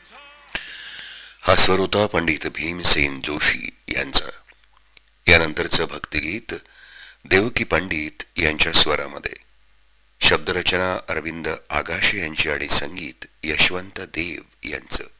हा स्वर होता पंडित भीमसेन जोशी यांचा. यानंतरचं भक्तिगीत देवकी पंडित यांच्या स्वरामध्ये. शब्दरचना अरविंद आगाशे यांची आणि संगीत यशवंत देव यांचं.